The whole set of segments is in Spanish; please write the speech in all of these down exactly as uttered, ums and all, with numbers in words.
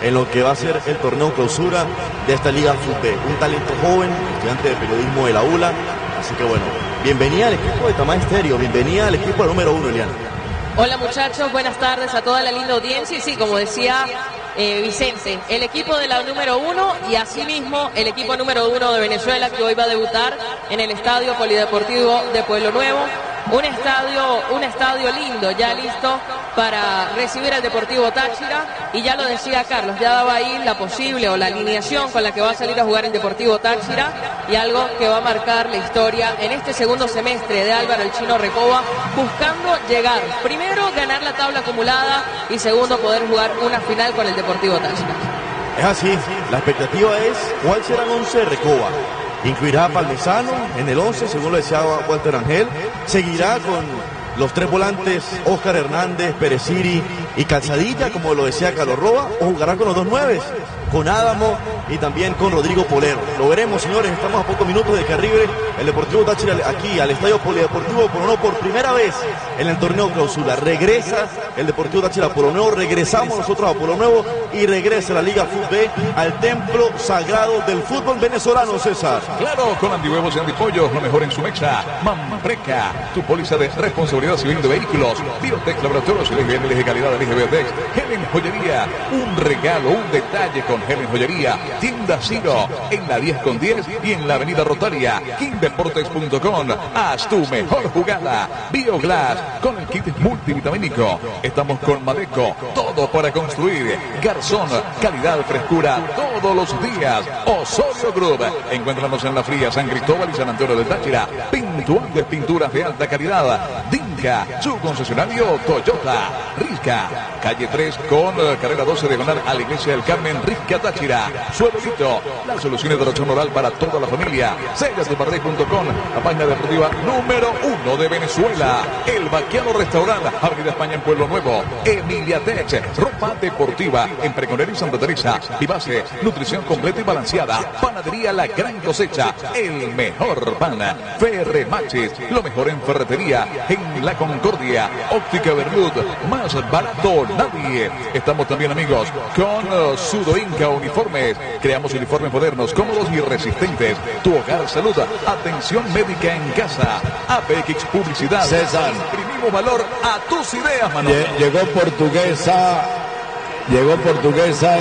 en lo que va a ser el torneo clausura de esta Liga Fútbol. Un talento joven, estudiante de periodismo de la U L A. Así que bueno, bienvenida al equipo de Tamá Estéreo, bienvenida al equipo número uno, Eliana. Hola muchachos, buenas tardes a toda la linda audiencia. Y sí, como decía eh, Vicente, el equipo de la número uno y asimismo el equipo número uno de Venezuela, que hoy va a debutar en el Estadio Polideportivo de Pueblo Nuevo. Un estadio, un estadio lindo, ya listo para recibir al Deportivo Táchira. Y ya lo decía Carlos, ya daba ahí la posible o la alineación con la que va a salir a jugar el Deportivo Táchira, y algo que va a marcar la historia en este segundo semestre de Álvaro el Chino Recoba, buscando llegar, primero ganar la tabla acumulada y segundo poder jugar una final con el Deportivo Táchira. Es así, la expectativa es cuál será el once de Recoba. Incluirá a Palmesano en el once, según lo deseaba Walter Angel. Seguirá con los tres volantes Óscar Hernández, Pereciri y Calzadilla, como lo decía Carlos Roa, o jugará con los dos nueves, con Adamo y también con Rodrigo Polero. Lo veremos, señores, estamos a pocos minutos de que arribe el Deportivo Táchira aquí al Estadio Polideportivo Pueblo Nuevo por primera vez en el torneo clausura. Regresa el Deportivo Táchira a Pueblo Nuevo, regresamos nosotros a Pueblo Nuevo y regresa la Liga Fútbol al templo sagrado del fútbol venezolano, César. Claro, con Andy Huevos y Andy Pollos, lo mejor en su mecha. Mampreca, tu póliza de responsabilidad civil de vehículos. Biotech Laboratorios, elige de calidad, elige Biotech. Helen Joyería, un regalo, un detalle con Helen Joyería. Tienda Ciro, en la diez con diez y en la avenida Rotaria. king deportes punto com, haz tu mejor jugada. Bioglass, con el kit multivitamínico. Estamos con Madeco, todo para construir. Garzón, calidad, frescura, todos los días. Osorio Group, encuéntranos en La Fría, San Cristóbal y San Antonio de Táchira. Pintuantes, pinturas de alta calidad. Dinka, su concesionario Toyota. Risca, calle tres con carrera doce diagonal a la iglesia del Carmen, Risca Táchira. Suelito, las soluciones de relación oral para toda la familia. Sellas de Parday punto com, la página deportiva número uno de Venezuela. El Vaqueano Restaurante, Avenida España en Pueblo Nuevo. Emilia Tex, ropa deportiva en Pregonera y Santa Teresa. Y base, nutrición completa y balanceada. Panadería La Gran Cosecha, el mejor pan. Ferre Machis, lo mejor en ferretería en La Concordia. Óptica Berlud, más barato nadie. Estamos también, amigos, con uh, Sudo Inca Uniformes. Creamos uniformes modernos, cómodos y resistentes. Tu hogar, salud, atención médica en casa. A P X Publicidad. César, imprimimos valor a tus ideas, Manolo. Llegó Portuguesa, llegó Portuguesa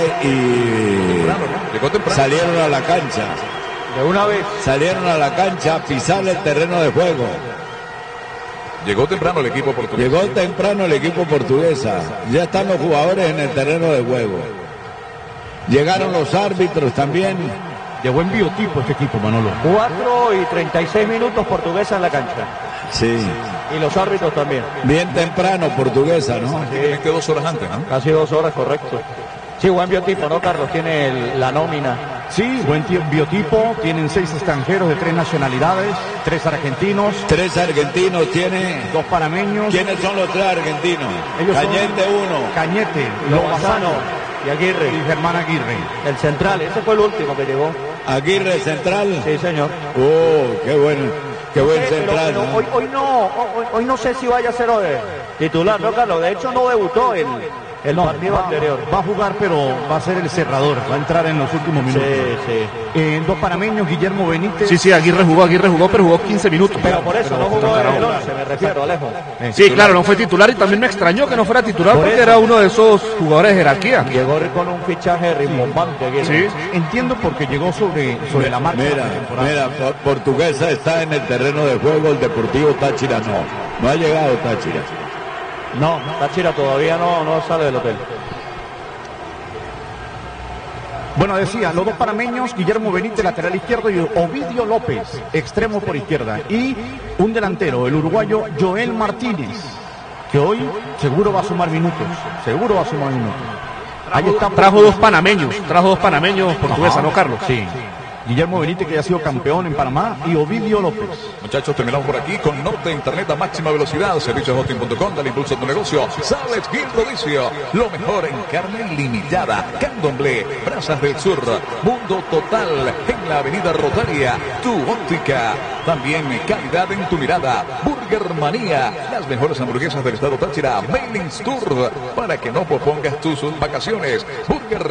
y temprano, ¿no? Llegó temprano. Salieron a la cancha. De una vez. Salieron a la cancha a pisar el terreno de juego. Llegó temprano el equipo portugués. Llegó temprano el equipo portuguesa. Ya están los jugadores en el terreno de juego. Llegaron los árbitros también. Llegó en biotipo este equipo, Manolo. cuatro y treinta y seis minutos Portuguesa en la cancha. Sí. Y los árbitros también. Bien temprano Portuguesa, ¿no? Prácticamente dos horas antes, ¿no? Casi dos horas, correcto. Sí, buen biotipo, ¿no, Carlos? Tiene el, la nómina. Sí, buen biotipo. Tienen seis extranjeros de tres nacionalidades, tres argentinos. Tres argentinos tiene. Dos panameños. ¿Quiénes son los tres argentinos? Ellos Cañete son uno. Cañete, Lobazano y Aguirre. Y Germán Aguirre. El central, ese fue el último que llegó. Aguirre central. Sí, señor. Oh, qué bueno. Qué buen Sí, central. pero, pero ¿no? hoy, hoy no, hoy, hoy no sé si vaya a ser hoy titular, ¿no, Carlos? De hecho no debutó el, el No, partido va, anterior. va a jugar, pero va a ser el cerrador. Va a entrar en los últimos minutos. Sí, sí. Eh, dos panameños, Guillermo Benítez. Sí, sí, Aguirre jugó, Aguirre jugó, pero jugó quince minutos. Pero por eso Pero no jugó no, en el no, once, me refiero, Alejo. Sí, claro, no fue titular y también me extrañó que no fuera titular Por porque eso. era uno de esos jugadores de jerarquía. Llegó con un fichaje rimbombante. Aguirre. Sí. Entiendo porque llegó sobre, sobre la marcha. Mira, de la temporada. mira, por- Portuguesa está en el terreno de juego, el Deportivo Táchira no. No ha llegado Táchira. No, Táchira todavía no, no sale del hotel. Bueno, decía, los dos panameños, Guillermo Benítez, lateral izquierdo, y Ovidio López, extremo por izquierda. Y un delantero, el uruguayo Joel Martínez, que hoy seguro va a sumar minutos. Seguro va a sumar minutos. Ahí está. Trajo dos panameños, trajo dos panameños portuguesa, ¿no, Carlos? Sí. Guillermo Benítez, que ya ha sido campeón en Panamá, y Ovidio López. Muchachos, terminamos por aquí con Norte Internet a máxima velocidad. Servicios hosting punto com, dale impulso a tu negocio. Sales Gil Rodicio, lo mejor en carne limitada. Candomblé, Brazas del Sur, Mundo Total, en la avenida Rotaria. Tu óptica, también calidad en tu mirada. Burger Manía, las mejores hamburguesas del estado Táchira. Mailings Tour, para que no pospongas tus vacaciones. Burger